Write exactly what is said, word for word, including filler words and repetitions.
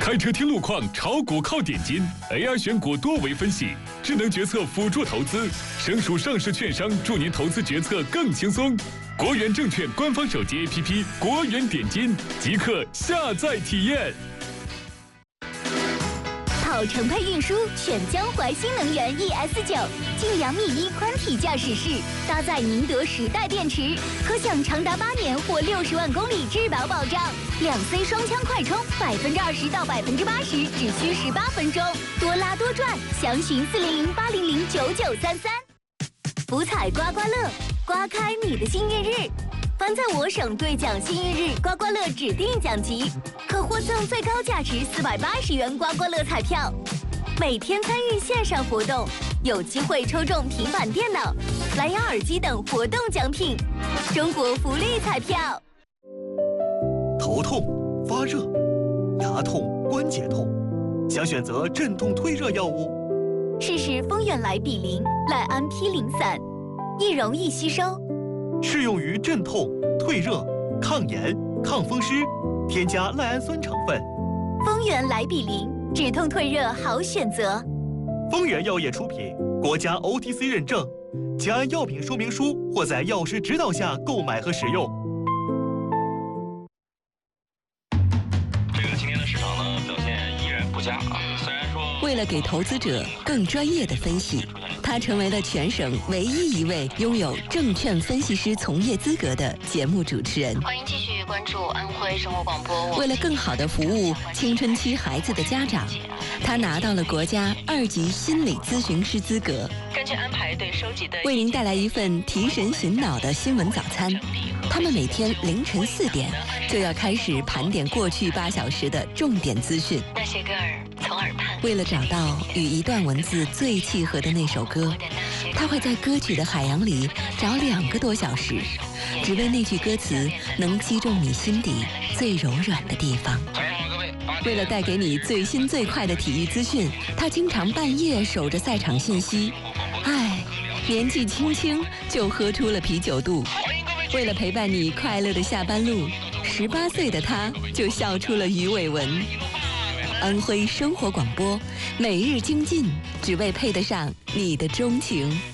开车听路况，炒股靠点金 ，A I 选股多维分析，智能决策辅助投资，省属上市券商助您投资决策更轻松。国元证券官方手机 A P P 国元点金，即刻下载体验。 跑乘配运输选江淮新能源 E S 九，近两米一宽体驾驶室，搭载宁德时代电池，可享长达八年或六十万公里质保保障。两 C 双枪快充，百分之二十到百分之八十只需十八分钟，多拉多赚，详询四零零八零零九九三三。福彩刮刮乐，刮开你的幸运日。凡在我省兑奖幸运日刮刮乐指定奖级，可获赠最高价值四百八十元刮刮乐彩票。每天参与线上活动，有机会抽中平板电脑、蓝牙耳机等活动奖品。中国福利彩票。 头痛、发热、牙痛、关节痛，想选择镇痛退热药物？ 试试丰源来比灵赖安匹灵散，易溶易吸收。 适用于镇痛、退热、抗炎、抗风湿，添加赖氨酸成分。 丰源来比灵，止痛退热好选择。 丰源药业出品，国家 O T C 认证，请按药品说明书或在药师指导下购买和使用。 这个今天的市场呢，表现依然不佳啊。虽然说， 为了给投资者更专业的分析，他成为了全省唯一一位拥有证券分析师从业资格的节目主持人。 欢迎继续关注安徽生活广播。 为了更好地服务青春期孩子的家长，他拿到了国家二级心理咨询师资格。 根据安排对收集的， 为您带来一份提神醒脑的新闻早餐。他们每天凌晨四点就要开始盘点过去八小时的重点资讯。 那些歌儿从耳畔。 为了找到与一段文字最契合的那首歌，他会在歌曲的海洋里找两个多小时，只为那句歌词能击中你心底最柔软的地方。为了带给你最新最快的体育资讯，他经常半夜守着赛场信息。唉，年纪轻轻就喝出了啤酒肚。为了陪伴你快乐的下班路，十八岁的他就笑出了鱼尾纹。安徽生活广播，每日精进，只为配得上你的钟情。